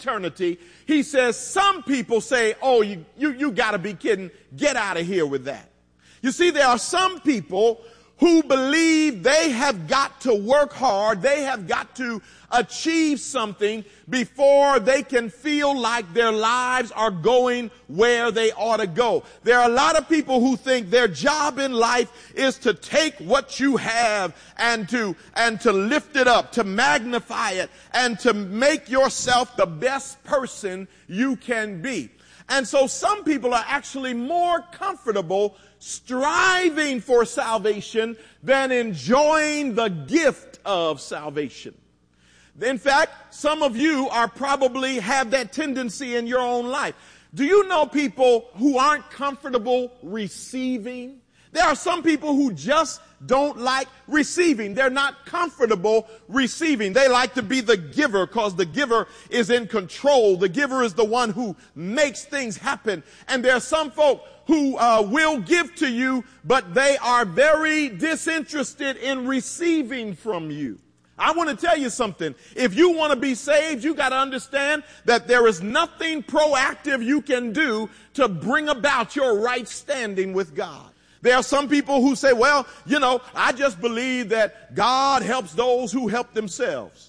eternity, he says some people say, oh, you got to be kidding. Get out of here with that. You see, there are some people who believe they have got to work hard, they have got to achieve something before they can feel like their lives are going where they ought to go. There are a lot of people who think their job in life is to take what you have and to lift it up, to magnify it, and to make yourself the best person you can be. And so some people are actually more comfortable striving for salvation than enjoying the gift of salvation. In fact, some of you are probably have that tendency in your own life. Do you know people who aren't comfortable receiving? There are some people who just don't like receiving. They're not comfortable receiving. They like to be the giver because the giver is in control. The giver is the one who makes things happen. And there are some folk who will give to you, but they are very disinterested in receiving from you. I want to tell you something. If you want to be saved, you got to understand that there is nothing proactive you can do to bring about your right standing with God. There are some people who say, well, you know, I just believe that God helps those who help themselves.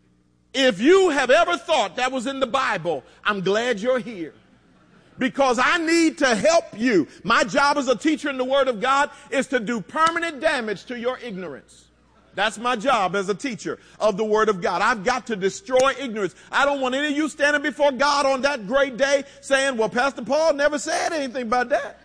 If you have ever thought that was in the Bible, I'm glad you're here. Because I need to help you. My job as a teacher in the Word of God is to do permanent damage to your ignorance. That's my job as a teacher of the Word of God. I've got to destroy ignorance. I don't want any of you standing before God on that great day saying, well, Pastor Paul never said anything about that.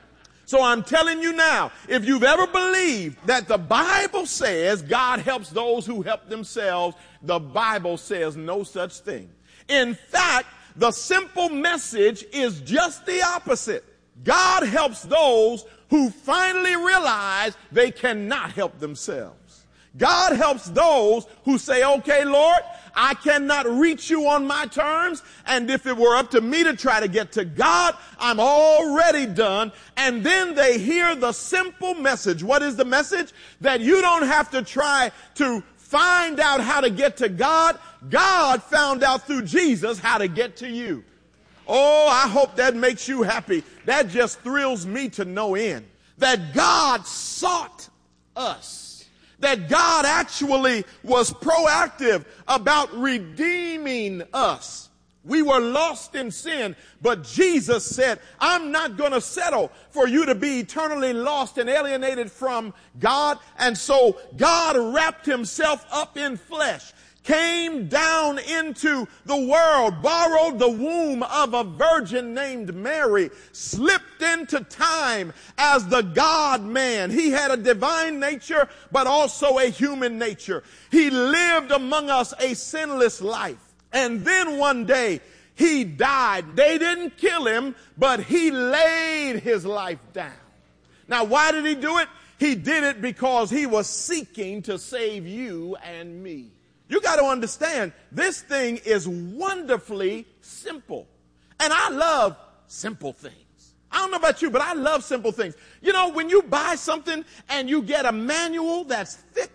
So I'm telling you now, if you've ever believed that the Bible says God helps those who help themselves, the Bible says no such thing. In fact, the simple message is just the opposite. God helps those who finally realize they cannot help themselves. God helps those who say, okay, Lord, I cannot reach you on my terms. And if it were up to me to try to get to God, I'm already done. And then they hear the simple message. What is the message? That you don't have to try to find out how to get to God. God found out through Jesus how to get to you. Oh, I hope that makes you happy. That just thrills me to no end. That God sought us. That God actually was proactive about redeeming us. We were lost in sin, but Jesus said, I'm not going to settle for you to be eternally lost and alienated from God. And so God wrapped himself up in flesh, came down into the world, borrowed the womb of a virgin named Mary, slipped into time as the God-man. He had a divine nature, but also a human nature. He lived among us a sinless life. And then one day, he died. They didn't kill him, but he laid his life down. Now, why did he do it? He did it because he was seeking to save you and me. You got to understand, this thing is wonderfully simple. And I love simple things. I don't know about you, but I love simple things. You know, when you buy something and you get a manual that's thick,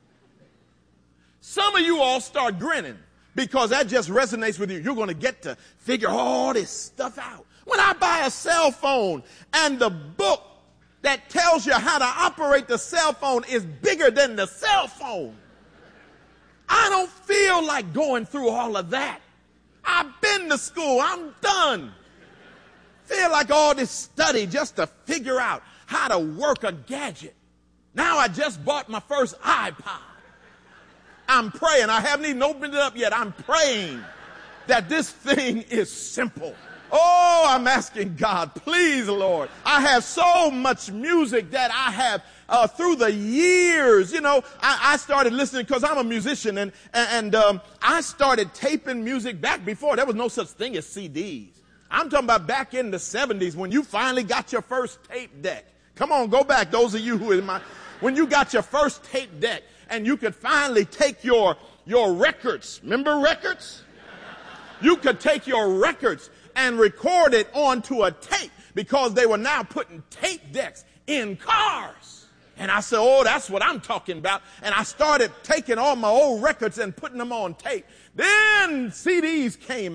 some of you all start grinning because that just resonates with you. You're going to get to figure all this stuff out. When I buy a cell phone and the book that tells you how to operate the cell phone is bigger than the cell phone, I don't feel like going through all of that. I've been to school. I'm done. Feel like all this study just to figure out how to work a gadget. Now I just bought my first iPod. I'm praying. I haven't even opened it up yet. I'm praying that this thing is simple. Oh, I'm asking God, please, Lord. I have so much music that I have through the years. You know, I started listening because I'm a musician, and I started taping music back before. There was no such thing as CDs. I'm talking about back in the 70s when you finally got your first tape deck. Come on, go back, those of you who when you got your first tape deck and you could finally take your records. Remember records? You could take your records and record it onto a tape because they were now putting tape decks in cars. And I said, oh, that's what I'm talking about. And I started taking all my old records and putting them on tape. Then CDs came